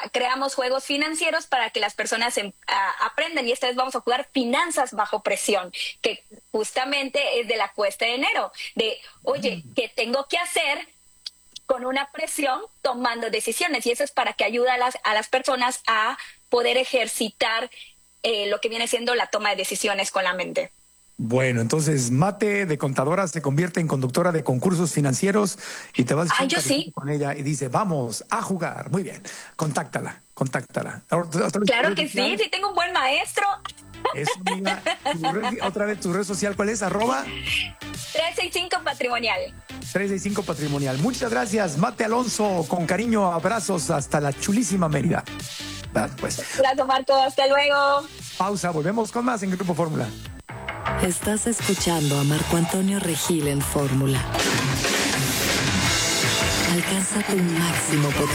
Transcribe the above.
creamos juegos financieros para que las personas aprendan, y esta vez vamos a jugar finanzas bajo presión, que justamente es de la cuesta de enero, de, oye, ¿qué tengo que hacer con una presión tomando decisiones? Y eso es para que ayude a las personas a poder ejercitar lo que viene siendo la toma de decisiones con la mente. Bueno, entonces Mate de contadora se convierte en conductora de concursos financieros y te vas yo sí. con ella y dice, vamos a jugar. Muy bien, contáctala. Claro que sí tengo un buen maestro. Eso, amiga. Otra vez tu red social, ¿cuál es? @365 Patrimonial. 365 Patrimonial. Muchas gracias, Mate Alonso. Con cariño, abrazos hasta la chulísima Mérida. Pues. Gracias, Marco. Hasta luego. Pausa, volvemos con más en Grupo Fórmula. Estás escuchando a Marco Antonio Regil en Fórmula. Alcanza tu máximo potencial.